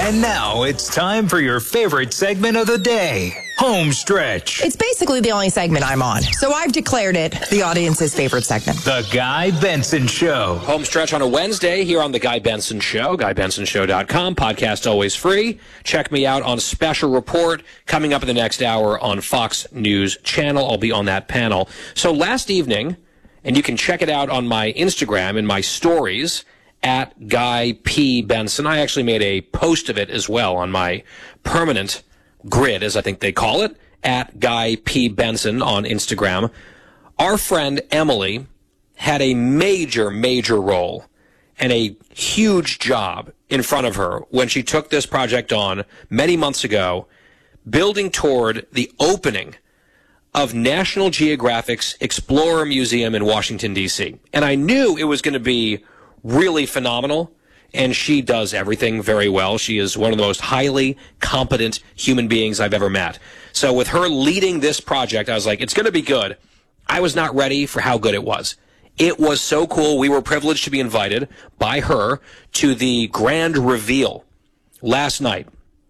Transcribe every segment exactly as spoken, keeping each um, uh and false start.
And now it's time for your favorite segment of the day, Home Stretch. It's basically the only segment I'm on, so I've declared it the audience's favorite segment. The Guy Benson Show. Home Stretch on a Wednesday here on The Guy Benson Show, guy benson show dot com. Podcast always free. Check me out on Special Report coming up in the next hour on Fox News Channel. I'll be on that panel. So last evening, and you can check it out on my Instagram in my stories, at Guy P. Benson. I actually made a post of it as well on my permanent grid, as I think they call it, at Guy P. Benson on Instagram. Our friend Emily had a major, major role and a huge job in front of her when she took this project on many months ago, building toward the opening of National Geographic's Explorer Museum in Washington, D C. And I knew it was going to be really phenomenal, and she does everything very well. She is one of the most highly competent human beings I've ever met. So with her leading this project, I was like, it's going to be good. I was not ready for how good it was. It was so cool. We were privileged to be invited by her to the grand reveal last night,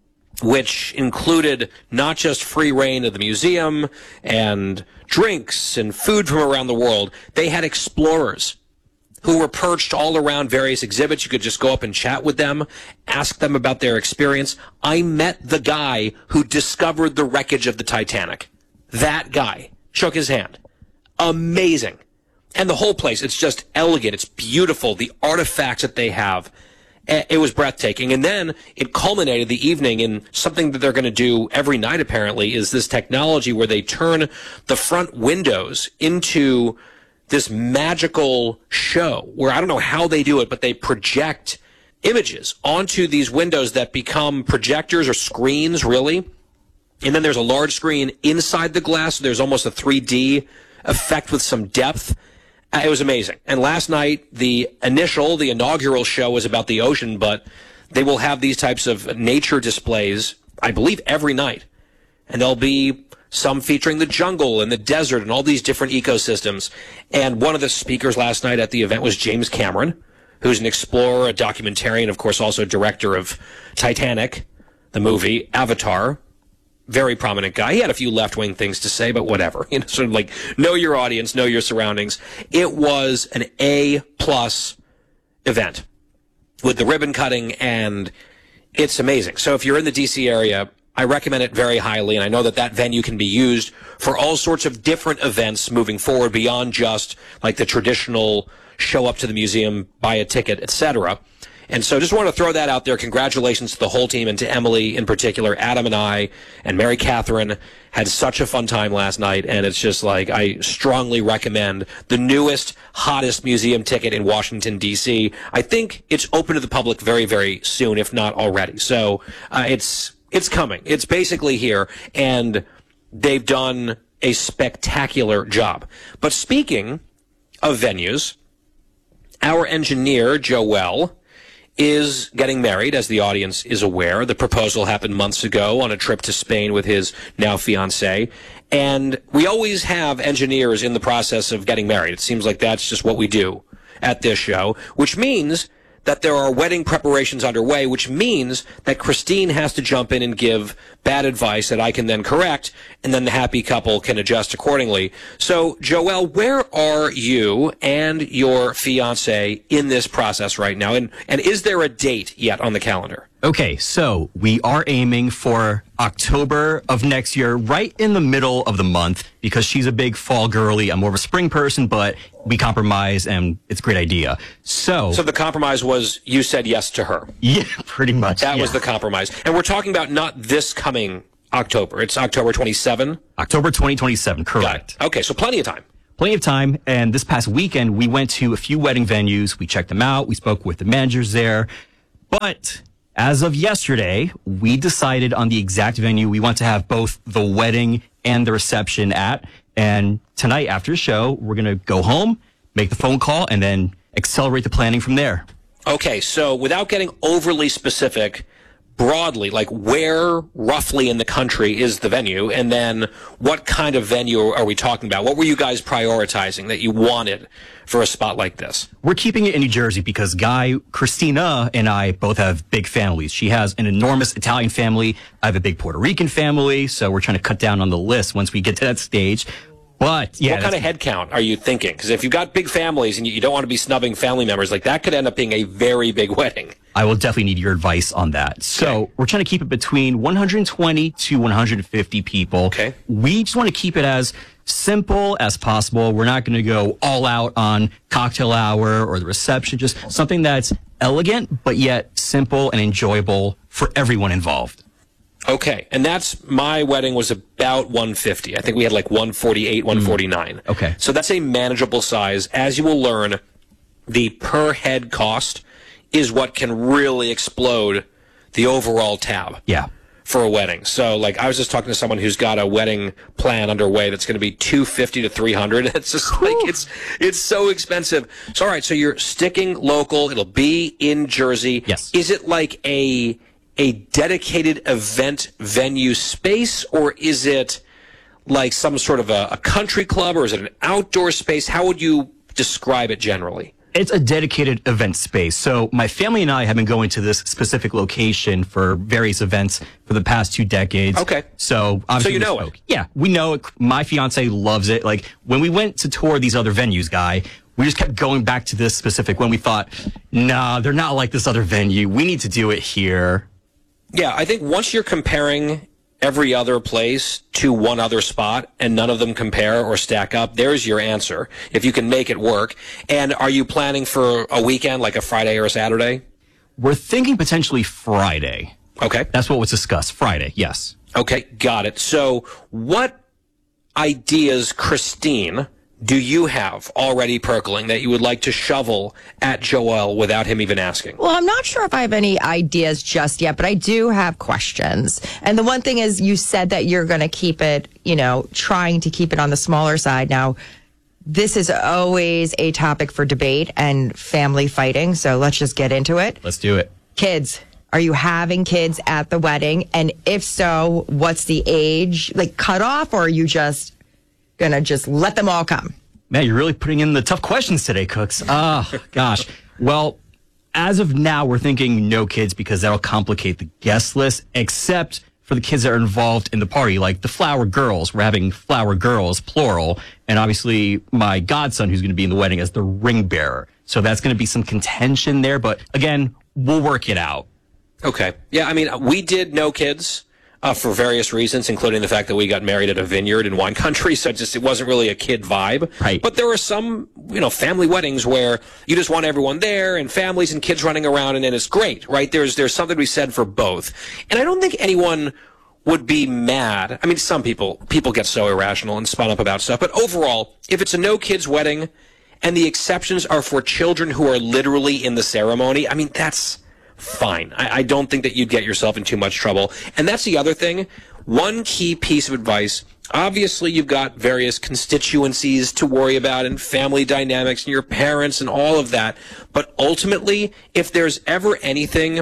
which included not just free reign of the museum and drinks and food from around the world. They had explorers who were perched all around various exhibits. You could just go up and chat with them, ask them about their experience. I met the guy who discovered the wreckage of the Titanic. That guy. Shook his hand. Amazing. And the whole place, it's just elegant. It's beautiful. The artifacts that they have. It was breathtaking. And then it culminated the evening in something that they're going to do every night, apparently, is this technology where they turn the front windows into this magical show where I don't know how they do it, but they project images onto these windows that become projectors or screens, really. And then there's a large screen inside the glass. So there's almost a three D effect with some depth. Uh, it was amazing. And last night, the initial, the inaugural show was about the ocean, but they will have these types of nature displays, I believe, every night. And there'll be some featuring the jungle and the desert and all these different ecosystems. And one of the speakers last night at the event was James Cameron, who's an explorer, a documentarian, of course, also director of Titanic, the movie, Avatar. Very prominent guy. He had a few left-wing things to say, but whatever. You know, sort of like, know your audience, know your surroundings. It was an A-plus event with the ribbon cutting, and it's amazing. So if you're in the D C area, I recommend it very highly, and I know that that venue can be used for all sorts of different events moving forward beyond just like the traditional show up to the museum, buy a ticket, et cetera. And so just want to throw that out there. Congratulations to the whole team and to Emily in particular. Adam and I and Mary Catherine had such a fun time last night, and it's just like I strongly recommend the newest, hottest museum ticket in Washington, D C. I think it's open to the public very, very soon, if not already. So uh, it's it's coming. It's basically here, and they've done a spectacular job. But speaking of venues, our engineer, Joel, is getting married, as the audience is aware. The proposal happened months ago on a trip to Spain with his now fiancée. And we always have engineers in the process of getting married. It seems like that's just what we do at this show, which means that there are wedding preparations underway, which means that Christine has to jump in and give bad advice that I can then correct, and then the happy couple can adjust accordingly. So, Joel, where are you and your fiancé in this process right now? And, and is there a date yet on the calendar? Okay, so we are aiming for October of next year, right in the middle of the month, because she's a big fall girly. I'm more of a spring person, but we compromise, and it's a great idea. So, so the compromise was you said yes to her. Yeah, pretty much. That yeah. was the compromise. And we're talking about not this coming October. It's October twenty-seventh? October twenty twenty-seven, correct. Okay, so plenty of time. Plenty of time. And this past weekend, we went to a few wedding venues. We checked them out. We spoke with the managers there. But as of yesterday, we decided on the exact venue we want to have both the wedding and the reception at. And tonight, after the show, we're going to go home, make the phone call, and then accelerate the planning from there. Okay, so without getting overly specific, broadly, like where roughly in the country is the venue, and then what kind of venue are we talking about? What were you guys prioritizing that you wanted for a spot like this? We're keeping it in New Jersey because Guy, Christina, and I both have big families. She has an enormous Italian family. I have a big Puerto Rican family, so we're trying to cut down on the list once we get to that stage. But yeah, what kind of head count are you thinking? Because if you've got big families and you, you don't want to be snubbing family members, like that could end up being a very big wedding. I will definitely need your advice on that. So okay. We're trying to keep it between one hundred twenty to one hundred fifty people. Okay. We just want to keep it as simple as possible. We're not going to go all out on cocktail hour or the reception, just something that's elegant, but yet simple and enjoyable for everyone involved. Okay, and that's, my wedding was about one fifty. I think we had like one forty-eight, one forty-nine. Mm. Okay. So that's a manageable size. As you will learn, the per head cost is what can really explode the overall tab. Yeah. For a wedding. So, like, I was just talking to someone who's got a wedding plan underway that's going to be two fifty to three hundred. It's just like, it's it's so expensive. So, all right, so you're sticking local. It'll be in Jersey. Yes. Is it like a a dedicated event venue space, or is it like some sort of a, a country club, or is it an outdoor space? How would you describe it generally? It's a dedicated event space. So my family and I have been going to this specific location for various events for the past two decades. Okay. So obviously, so you know spoke. it. Yeah, we know it. My fiance loves it. Like when we went to tour these other venues, Guy, we just kept going back to this specific one. We thought, nah, they're not like this other venue. We need to do it here. Yeah, I think once you're comparing every other place to one other spot and none of them compare or stack up, there's your answer, if you can make it work. And are you planning for a weekend, like a Friday or a Saturday? We're thinking potentially Friday. Okay. That's what was discussed. Friday, yes. Okay, got it. So what ideas, Christine, do you have already percolating that you would like to shovel at Joel without him even asking? Well, I'm not sure if I have any ideas just yet, but I do have questions. And the one thing is, you said that you're going to keep it, you know, trying to keep it on the smaller side. Now, this is always a topic for debate and family fighting, so let's just get into it. Let's do it. Kids. Are you having kids at the wedding? And if so, what's the age, like, cutoff, or are you just going to just let them all come? Man, you're really putting in the tough questions today, Cooks. Ah, oh, gosh. Well, as of now, we're thinking no kids because that'll complicate the guest list, except for the kids that are involved in the party, like the flower girls. We're having flower girls, plural, and obviously my godson who's going to be in the wedding as the ring bearer. So that's going to be some contention there, but again, we'll work it out. Okay. Yeah, I mean, we did no kids. Uh, for various reasons, including the fact that we got married at a vineyard in wine country, so it just it wasn't really a kid vibe. Right. But there were some, you know, family weddings where you just want everyone there and families and kids running around, and then it's great, right? There's there's something to be said for both, and I don't think anyone would be mad. I mean, some people people get so irrational and spun up about stuff, but overall, if it's a no kids wedding, and the exceptions are for children who are literally in the ceremony, I mean, that's fine. I, I don't think that you'd get yourself in too much trouble. And that's the other thing. One key piece of advice, obviously you've got various constituencies to worry about and family dynamics and your parents and all of that. But ultimately, if there's ever anything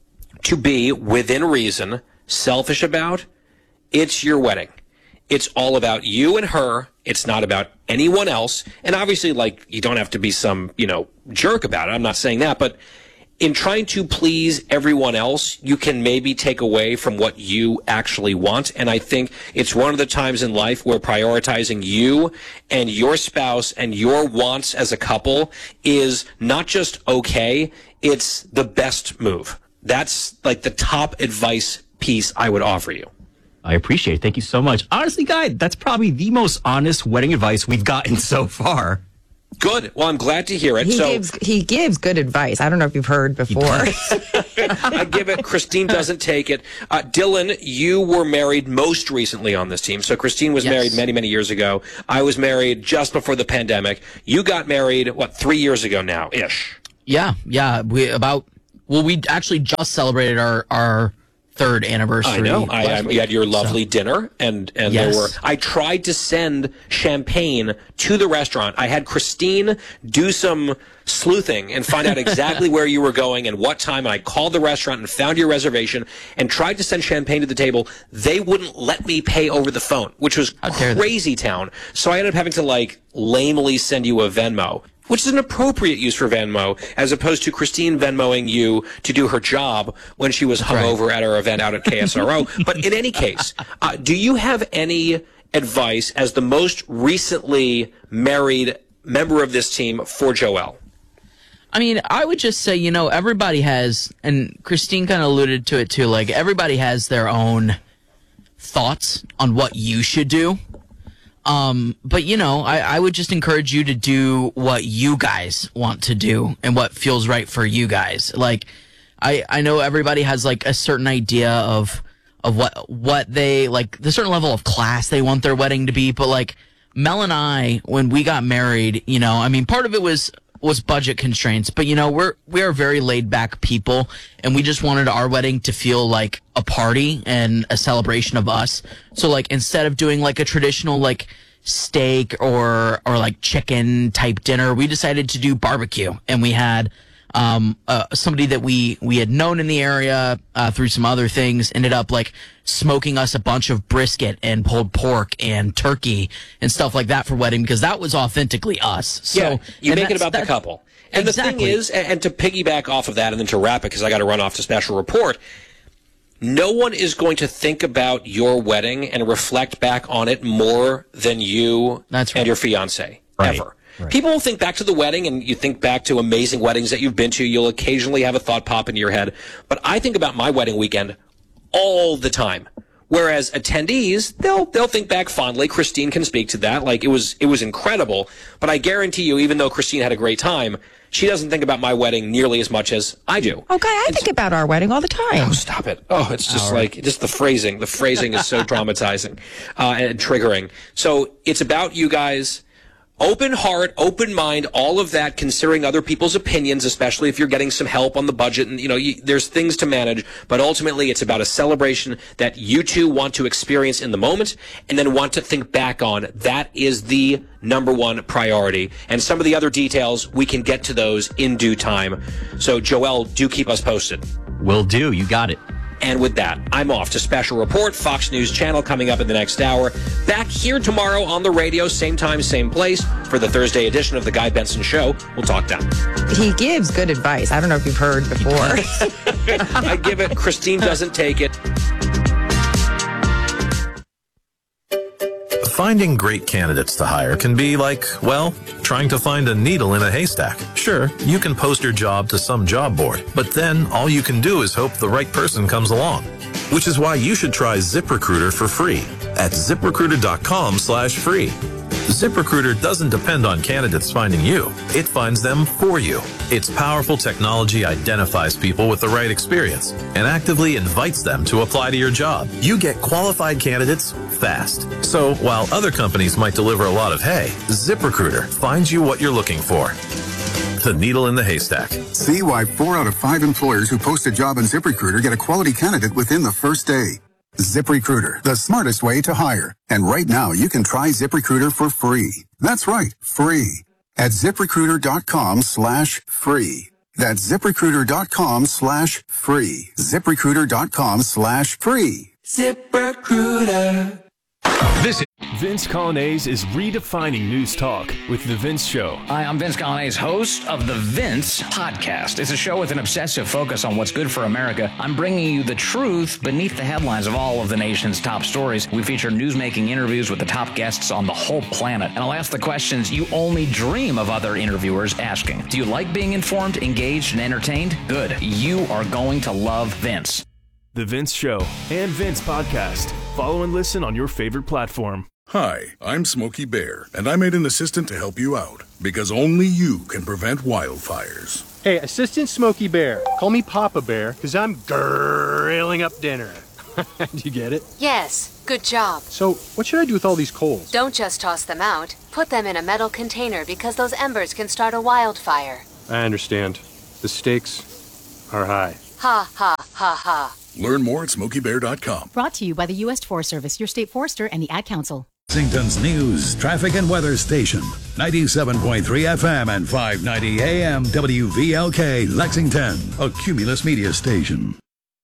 to be, within reason, selfish about, it's your wedding. It's all about you and her. It's not about anyone else. And obviously, like, you don't have to be some, you know, jerk about it. I'm not saying that, but in trying to please everyone else, you can maybe take away from what you actually want. And I think it's one of the times in life where prioritizing you and your spouse and your wants as a couple is not just okay, it's the best move. That's like the top advice piece I would offer you. I appreciate it. Thank you so much. Honestly, Guy, that's probably the most honest wedding advice we've gotten so far. Good. Well, I'm glad to hear it. He so gives he gives good advice. I don't know if you've heard before. I give it. Christine doesn't take it. Uh, Dylan, you were married most recently on this team. So Christine was Yes. married many, many years ago. I was married just before the pandemic. You got married, what, three years ago now, ish? Yeah, yeah. We about well, we actually just celebrated our our third anniversary. I know. I, I, last week. you had your lovely So- dinner, and and Yes. there were. I tried to send champagne to the restaurant. I had Christine do some sleuthing and find out exactly where you were going and what time. And I called the restaurant and found your reservation and tried to send champagne to the table. They wouldn't let me pay over the phone, which was crazy town. So I ended up having to like lamely send you a Venmo, which is an appropriate use for Venmo, as opposed to Christine Venmoing you to do her job when she was hungover right. at our event out at K S R O. But in any case, uh, do you have any advice as the most recently married member of this team for Joelle? I mean, I would just say, you know, everybody has, and Christine kind of alluded to it too, like everybody has their own thoughts on what you should do. Um, but, you know, I, I would just encourage you to do what you guys want to do and what feels right for you guys. Like, I, I know everybody has like a certain idea of, of what, what they like, the certain level of class they want their wedding to be. But like Mel and I, when we got married, you know, I mean, part of it was, was budget constraints, but you know, we're, we are very laid back people, and we just wanted our wedding to feel like a party and a celebration of us. So like, instead of doing like a traditional like steak or, or like chicken type dinner, we decided to do barbecue, and we had, um, uh, somebody that we, we had known in the area, uh, through some other things, ended up like smoking us a bunch of brisket and pulled pork and turkey and stuff like that for wedding, because that was authentically us. So yeah, you make it about the couple. And exactly. The thing is, and to piggyback off of that and then to wrap it, because I got to run off to special report, no one is going to think about your wedding and reflect back on it more than you That's right. and your fiance, right. ever. Right. People will think back to the wedding, and you think back to amazing weddings that you've been to. You'll occasionally have a thought pop into your head. But I think about my wedding weekend all the time. Whereas attendees, they'll they'll think back fondly. Christine can speak to that. Like, it was it was incredible. But I guarantee you, even though Christine had a great time, she doesn't think about my wedding nearly as much as I do. Okay, I and think about our wedding all the time. Oh, stop it. Oh, it's just All right. like, just the phrasing. The phrasing is so traumatizing uh, and triggering. So it's about you guys. Open heart, open mind, all of that, considering other people's opinions, especially if you're getting some help on the budget. And, you know, you, there's things to manage. But ultimately, it's about a celebration that you two want to experience in the moment and then want to think back on. That is the number one priority. And some of the other details, we can get to those in due time. So, Joelle, do keep us posted. Will do. You got it. And with that, I'm off to Special Report, Fox News Channel, coming up in the next hour. Back here tomorrow on the radio, same time, same place, for the Thursday edition of The Guy Benson Show. We'll talk then. He gives good advice. I don't know if you've heard before. I give it. Christine doesn't take it. Finding great candidates to hire can be like, well, trying to find a needle in a haystack. Sure, you can post your job to some job board, but then all you can do is hope the right person comes along. Which is why you should try ZipRecruiter for free at ZipRecruiter.com slash free. ZipRecruiter doesn't depend on candidates finding you. It finds them for you. Its powerful technology identifies people with the right experience and actively invites them to apply to your job. You get qualified candidates fast. So while other companies might deliver a lot of hay, ZipRecruiter finds you what you're looking for. The needle in the haystack. See why four out of five employers who post a job on ZipRecruiter get a quality candidate within the first day. ZipRecruiter, the smartest way to hire. And right now, you can try ZipRecruiter for free. That's right, free. At ZipRecruiter.com slash free. That's ZipRecruiter.com slash free. ZipRecruiter.com slash free. ZipRecruiter. This is Vince Colonnese is redefining news talk with The Vince Show. Hi, I'm Vince Colonnese, host of The Vince Podcast. It's a show with an obsessive focus on what's good for America. I'm bringing you the truth beneath the headlines of all of the nation's top stories. We feature newsmaking interviews with the top guests on the whole planet. And I'll ask the questions you only dream of other interviewers asking. Do you like being informed, engaged, and entertained? Good. You are going to love Vince. The Vince Show and Vince Podcast. Follow and listen on your favorite platform. Hi, I'm Smokey Bear, and I made an assistant to help you out, because only you can prevent wildfires. Hey, Assistant Smokey Bear, call me Papa Bear, because I'm grilling up dinner. Do you get it? Yes, good job. So, what should I do with all these coals? Don't just toss them out. Put them in a metal container, because those embers can start a wildfire. I understand. The stakes are high. Ha, ha, ha, ha. Learn more at smokey bear dot com. Brought to you by the U S Forest Service, your state forester, and the Ad Council. Lexington's news, traffic, and weather station. ninety-seven point three F M and five ninety A M W V L K, Lexington, a Cumulus media station.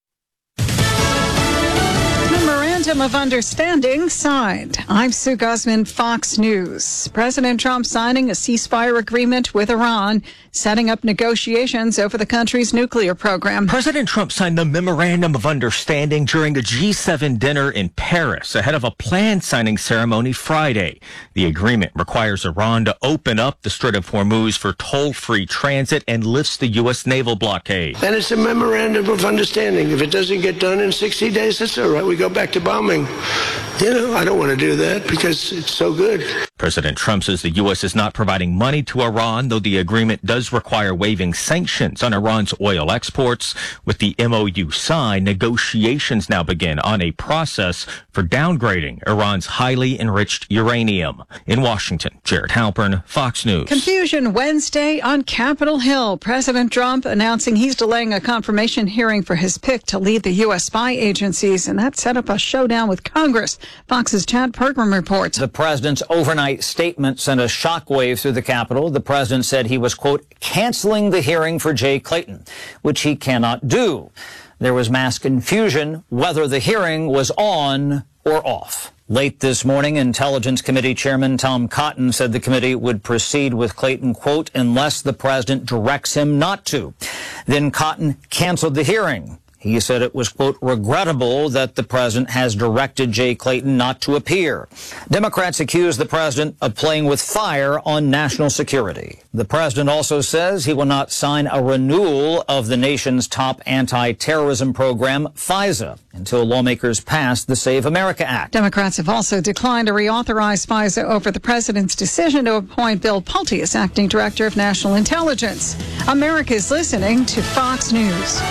Memorandum of Understanding signed. I'm Sue Guzman, Fox News. President Trump signing a ceasefire agreement with Iran, setting up negotiations over the country's nuclear program. President Trump signed the Memorandum of Understanding during a G seven dinner in Paris ahead of a planned signing ceremony Friday. The agreement requires Iran to open up the Strait of Hormuz for toll-free transit and lifts the U S naval blockade. And it's a Memorandum of Understanding. If it doesn't get done in sixty days, that's all right. We go back to bombing. You know, I don't want to do that because it's so good. President Trump says the U S is not providing money to Iran, though the agreement does require waiving sanctions on Iran's oil exports. With the M O U signed, negotiations now begin on a process for downgrading Iran's highly enriched uranium. In Washington, Jared Halpern, Fox News. Confusion Wednesday on Capitol Hill. President Trump announcing he's delaying a confirmation hearing for his pick to lead the U S spy agencies, and that set up a showdown with Congress. Fox's Chad Pergram reports. The president's overnight statement sent a shockwave through the Capitol. The president said he was, quote, canceling the hearing for Jay Clayton, which he cannot do. There was mass confusion whether the hearing was on or off. Late this morning, Intelligence Committee Chairman Tom Cotton said the committee would proceed with Clayton, quote, unless the president directs him not to. Then Cotton canceled the hearing. He said it was, quote, regrettable that the president has directed Jay Clayton not to appear. Democrats accuse the president of playing with fire on national security. The president also says he will not sign a renewal of the nation's top anti-terrorism program, FISA, until lawmakers pass the Save America Act. Democrats have also declined to reauthorize FISA over the president's decision to appoint Bill Pulte as acting director of national intelligence. America's listening to Fox News.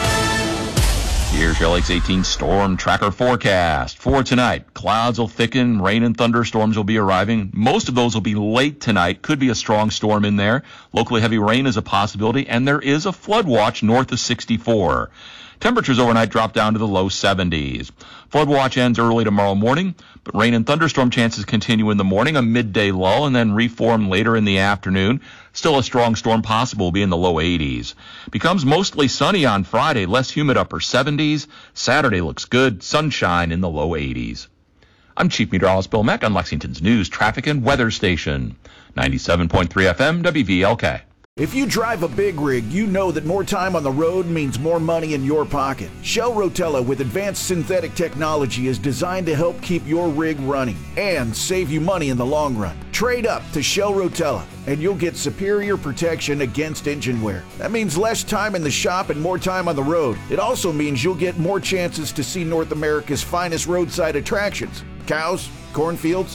Here's your L X eighteen storm tracker forecast. For tonight, clouds will thicken, rain and thunderstorms will be arriving. Most of those will be late tonight. Could be a strong storm in there. Locally heavy rain is a possibility, and there is a flood watch north of sixty-four. Temperatures overnight drop down to the low seventies. Flood watch ends early tomorrow morning, but rain and thunderstorm chances continue in the morning, a midday lull, and then reform later in the afternoon. Still a strong storm possible will be in the low eighties. Becomes mostly sunny on Friday, less humid upper seventies. Saturday looks good, sunshine in the low eighties. I'm Chief Meteorologist Bill Meck on Lexington's News, Traffic, and Weather Station. ninety-seven point three F M, W V L K. If you drive a big rig, you know that more time on the road means more money in your pocket. Shell Rotella with advanced synthetic technology is designed to help keep your rig running and save you money in the long run. Trade up to Shell Rotella and you'll get superior protection against engine wear. That means less time in the shop and more time on the road. It also means you'll get more chances to see North America's finest roadside attractions. Cows, cornfields,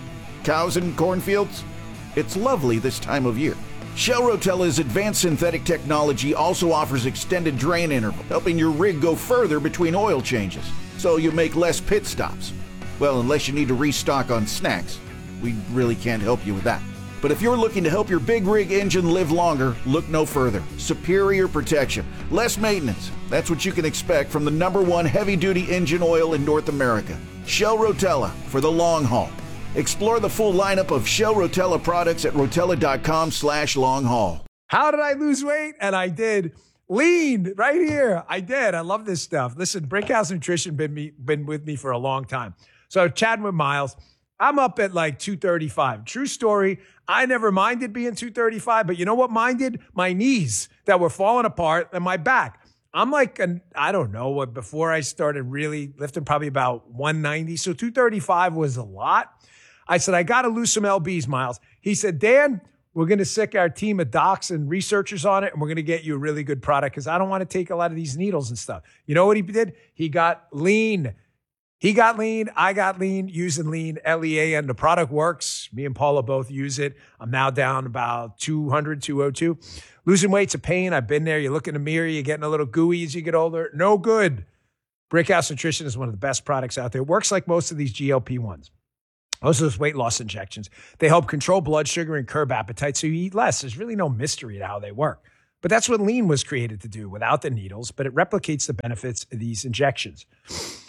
cows and cornfields. It's lovely this time of year. Shell Rotella's advanced synthetic technology also offers extended drain interval, helping your rig go further between oil changes, so you make less pit stops. Well, unless you need to restock on snacks. We really can't help you with that. But if you're looking to help your big rig engine live longer, look no further. Superior protection, less maintenance. That's what you can expect from the number one heavy-duty engine oil in North America. Shell Rotella, for the long haul. Explore the full lineup of Shell Rotella products at rotella.com slash long haul. How did I lose weight? And I did. Lean right here. I did. I love this stuff. Listen, Brickhouse Nutrition been me been with me for a long time. So chatting with Miles, I'm up at like two thirty-five. True story. I never minded being two thirty-five, but you know what minded? My knees that were falling apart and my back. I'm like, an, I don't know what, before I started really lifting, probably about one ninety. So two thirty-five was a lot. I said, I got to lose some L Bs, Miles. He said, Dan, we're going to sick our team of docs and researchers on it, and we're going to get you a really good product because I don't want to take a lot of these needles and stuff. You know what he did? He got lean. He got lean. I got lean using lean, L E A, and the product works. Me and Paula both use it. I'm now down about two hundred, two oh two. Losing weight's a pain. I've been there. You look in the mirror, you're getting a little gooey as you get older. No good. Brickhouse Nutrition is one of the best products out there. It works like most of these G L P ones. Most of those weight loss injections. They help control blood sugar and curb appetite so you eat less. There's really no mystery to how they work. But that's what lean was created to do without the needles, but it replicates the benefits of these injections.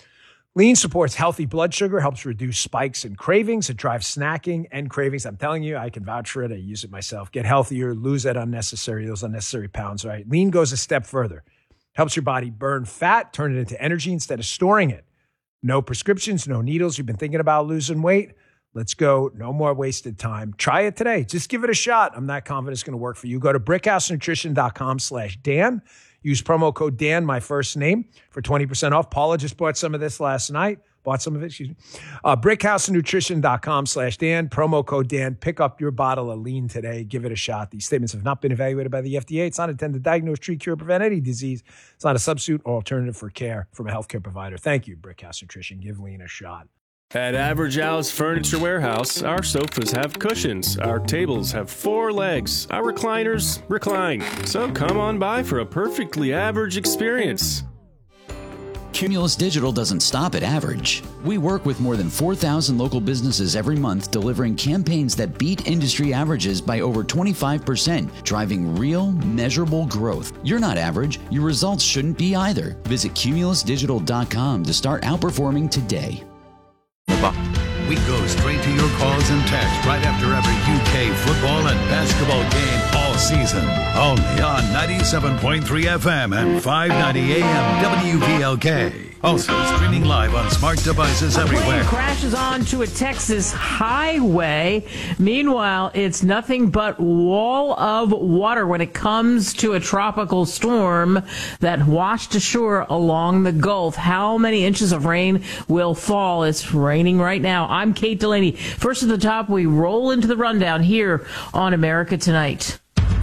Lean supports healthy blood sugar, helps reduce spikes and cravings. It drives snacking and cravings. I'm telling you, I can vouch for it. I use it myself. Get healthier, lose that unnecessary, those unnecessary pounds, right? Lean goes a step further. Helps your body burn fat, turn it into energy instead of storing it. No prescriptions, no needles. You've been thinking about losing weight? Let's go. No more wasted time. Try it today. Just give it a shot. I'm not confident it's going to work for you. Go to brickhousenutrition.com slash Dan. Use promo code Dan, my first name, for twenty percent off. Paula just bought some of this last night. Bought some of it, excuse me. Uh, brickhousenutrition.com slash Dan. Promo code Dan. Pick up your bottle of Lean today. Give it a shot. These statements have not been evaluated by the F D A. It's not intended to diagnose, treat, cure, prevent any disease. It's not a substitute or alternative for care from a healthcare provider. Thank you, Brickhouse Nutrition. Give Lean a shot. At Average Al's Furniture Warehouse, our sofas have cushions, our tables have four legs, our recliners recline. So come on by for a perfectly average experience. Cumulus Digital doesn't stop at average. We work with more than four thousand local businesses every month, delivering campaigns that beat industry averages by over twenty-five percent, driving real, measurable growth. You're not average. Your results shouldn't be either. Visit cumulus digital dot com to start outperforming today. We go straight to your calls and texts right after every U K football and basketball game all season. Only on ninety-seven point three F M and five ninety A M W V L K. Also streaming live on smart devices everywhere. A plane crashes onto a Texas highway. Meanwhile, it's nothing but wall of water when it comes to a tropical storm that washed ashore along the Gulf. How many inches of rain will fall? It's raining right now. I'm Kate Delaney. First at the top, we roll into the rundown here on America Tonight.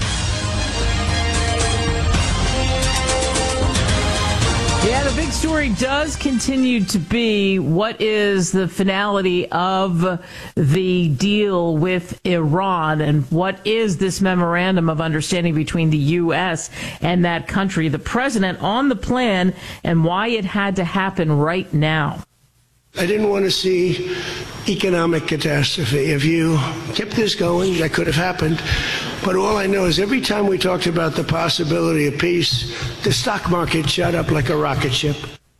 Yeah, the big story does continue to be what is the finality of the deal with Iran and what is this memorandum of understanding between the U S and that country, the president on the plan, and why it had to happen right now. I didn't want to see economic catastrophe. If you kept this going, that could have happened. But all I know is every time we talked about the possibility of peace, the stock market shot up like a rocket ship.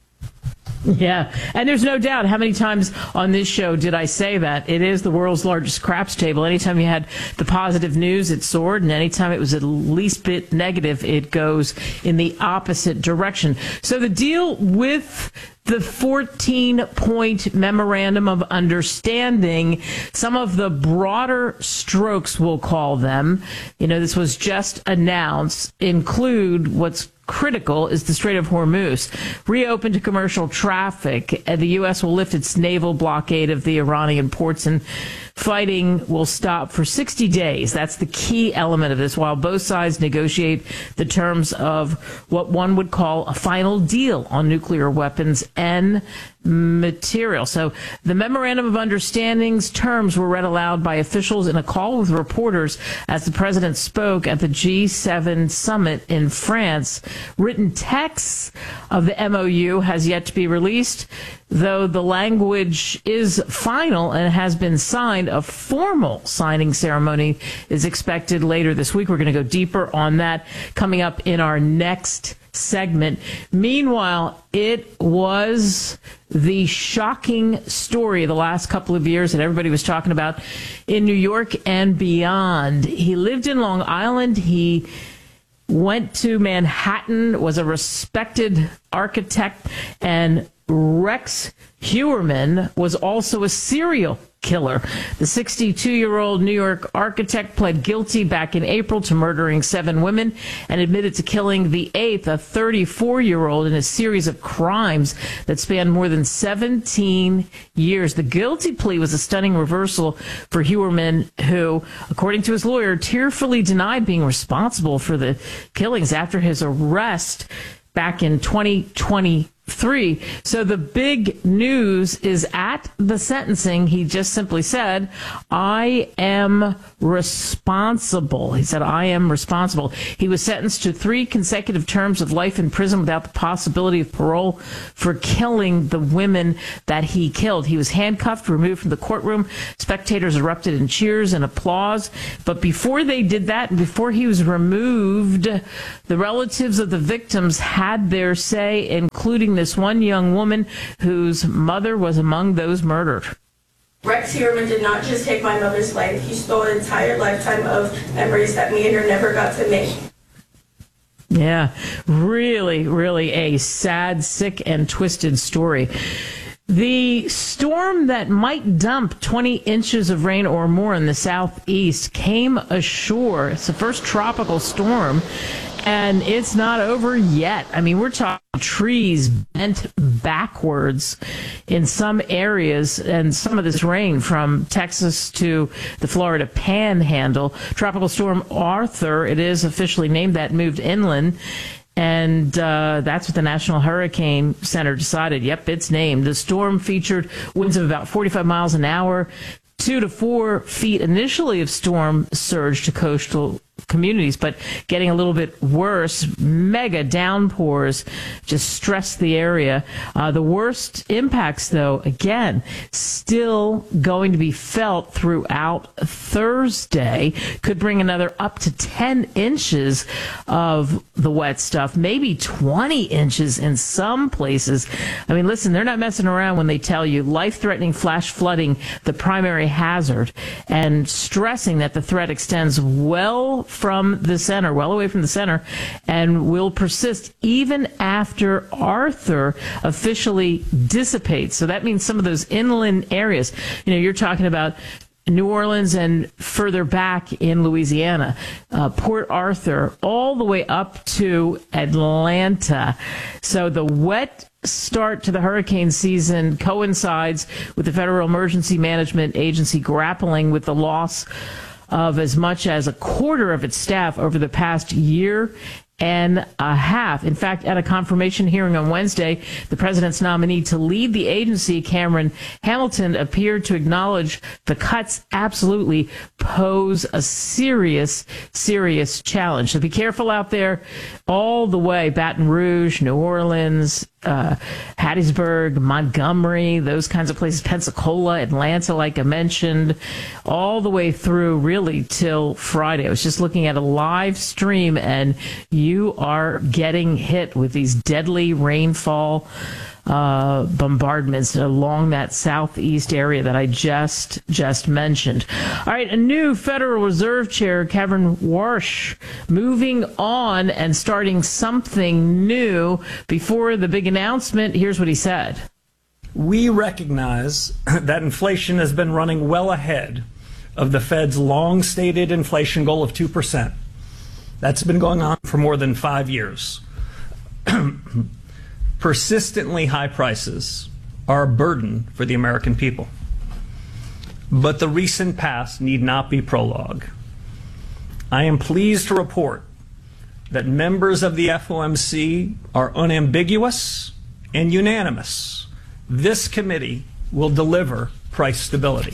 Yeah, and there's no doubt how many times on this show did I say that. It is the world's largest craps table. Anytime you had the positive news, it soared, and anytime it was at least bit negative, it goes in the opposite direction. So the deal with the fourteen-point memorandum of understanding, some of the broader strokes, we'll call them, you know, this was just announced, include what's critical is the Strait of Hormuz. Reopened to commercial traffic. The U S will lift its naval blockade of the Iranian ports, and fighting will stop for sixty days. That's the key element of this, while both sides negotiate the terms of what one would call a final deal on nuclear weapons and material. So the Memorandum of Understanding's terms were read aloud by officials in a call with reporters as the president spoke at the G seven summit in France. Written text of the M O U has yet to be released, though the language is final and has been signed. A formal signing ceremony is expected later this week. We're going to go deeper on that coming up in our next segment. Meanwhile, it was the shocking story of the last couple of years that everybody was talking about in New York and beyond. He lived in Long Island. He went to Manhattan, was a respected architect, and Rex Heuermann was also a serial killer. The sixty-two-year-old New York architect pled guilty back in April to murdering seven women and admitted to killing the eighth, a thirty-four-year-old, in a series of crimes that spanned more than seventeen years. The guilty plea was a stunning reversal for Heuermann, who, according to his lawyer, tearfully denied being responsible for the killings after his arrest back in twenty twenty-three. So the big news is at the sentencing, he just simply said, I am responsible. He said, I am responsible. He was sentenced to three consecutive terms of life in prison without the possibility of parole for killing the women that he killed. He was handcuffed, removed from the courtroom. Spectators erupted in cheers and applause. But before they did that, and before he was removed, the relatives of the victims had their say, including this one young woman whose mother was among those murdered. Rex Heuermann did not just take my mother's life. He stole an entire lifetime of memories that me and her never got to make. Yeah, really, really a sad, sick, and twisted story. The storm that might dump twenty inches of rain or more in the southeast came ashore. It's the first tropical storm, and it's not over yet. I mean, we're talking trees bent backwards in some areas, and some of this rain from Texas to the Florida Panhandle. Tropical Storm Arthur, it is officially named that, moved inland. And uh, that's what the National Hurricane Center decided. Yep, it's named. The storm featured winds of about forty-five miles an hour, two to four feet initially of storm surge to coastal communities, but getting a little bit worse. Mega downpours just stressed the area. Uh, the worst impacts, though, again, still going to be felt throughout Thursday. Could bring another up to ten inches of the wet stuff, maybe twenty inches in some places. I mean, listen, they're not messing around when they tell you life-threatening flash flooding, the primary hazard, and stressing that the threat extends well from the center, well away from the center, and will persist even after Arthur officially dissipates. So that means some of those inland areas, you know, you're talking about New Orleans and further back in Louisiana, uh, Port Arthur, all the way up to Atlanta. So the wet start to the hurricane season coincides with the Federal Emergency Management Agency grappling with the loss of as much as a quarter of its staff over the past year and a half. In fact, at a confirmation hearing on Wednesday, the president's nominee to lead the agency, Cameron Hamilton, appeared to acknowledge the cuts absolutely pose a serious, serious challenge. So be careful out there all the way. Baton Rouge, New Orleans, uh, Hattiesburg, Montgomery, those kinds of places, Pensacola, Atlanta, like I mentioned, all the way through really till Friday. I was just looking at a live stream, and you are getting hit with these deadly rainfall uh, bombardments along that southeast area that I just just mentioned. All right, a new Federal Reserve Chair, Kevin Warsh, moving on and starting something new. Before the big announcement, here's what he said. We recognize that inflation has been running well ahead of the Fed's long-stated inflation goal of two percent. That's been going on for more than five years. Persistently high prices are a burden for the American people. But the recent past need not be prologue. I am pleased to report that members of the F O M C are unambiguous and unanimous. This committee will deliver price stability.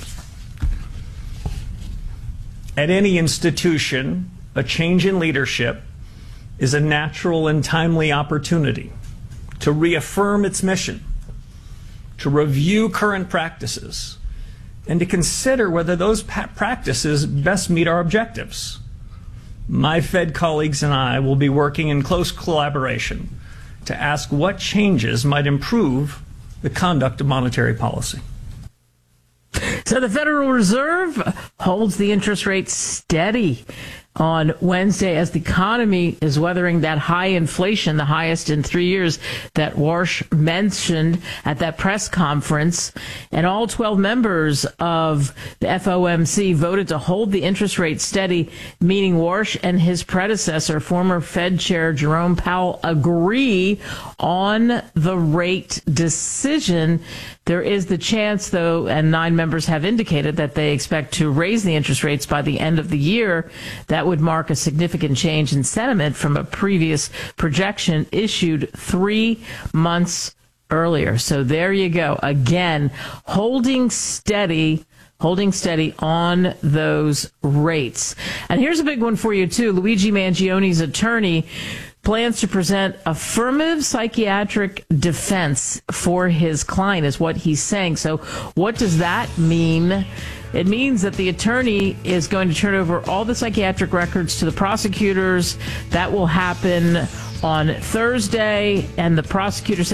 At any institution, a change in leadership is a natural and timely opportunity to reaffirm its mission, to review current practices, and to consider whether those pa- practices best meet our objectives. My Fed colleagues and I will be working in close collaboration to ask what changes might improve the conduct of monetary policy. So the Federal Reserve holds the interest rate steady on Wednesday as the economy is weathering that high inflation, the highest in three years that Warsh mentioned at that press conference. And all twelve members of the F O M C voted to hold the interest rate steady, meaning Warsh and his predecessor, former Fed Chair Jerome Powell, agree on the rate decision. There is the chance, though, and nine members have indicated that they expect to raise the interest rates by the end of the year. That would mark a significant change in sentiment from a previous projection issued three months earlier. So there you go. Again, holding steady, holding steady on those rates. And here's a big one for you, too. Luigi Mangione's attorney plans to present affirmative psychiatric defense for his client, is what he's saying. So what does that mean? It means that the attorney is going to turn over all the psychiatric records to the prosecutors. That will happen on Thursday, and the prosecutor said